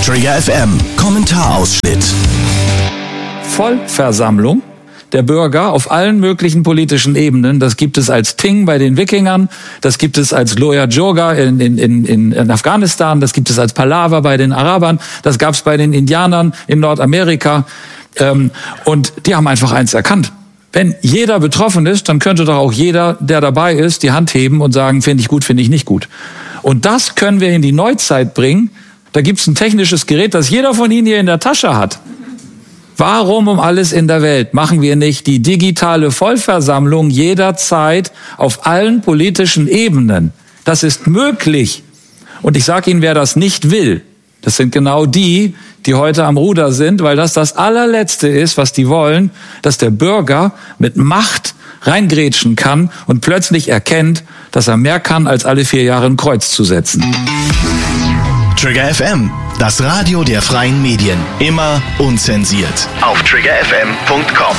Trigger FM Kommentarausschnitt. Vollversammlung der Bürger auf allen möglichen politischen Ebenen. Das gibt es als Ting bei den Wikingern, das gibt es als Loya Jirga in Afghanistan, das gibt es als Palaver bei den Arabern, das gab es bei den Indianern in Nordamerika. Und die haben einfach eins erkannt. Wenn jeder betroffen ist, dann könnte doch auch jeder, der dabei ist, die Hand heben und sagen, finde ich gut, finde ich nicht gut. Und das können wir in die Neuzeit bringen. Da gibt es ein technisches Gerät, das jeder von Ihnen hier in der Tasche hat. Warum um alles in der Welt machen wir nicht die digitale Vollversammlung jederzeit auf allen politischen Ebenen? Das ist möglich. Und ich sage Ihnen, wer das nicht will, das sind genau die, die heute am Ruder sind, weil das allerletzte ist, was die wollen, dass der Bürger mit Macht reingrätschen kann und plötzlich erkennt, dass er mehr kann, als alle 4 Jahre ein Kreuz zu setzen. Trigger FM, das Radio der freien Medien. Immer unzensiert. Auf triggerfm.com.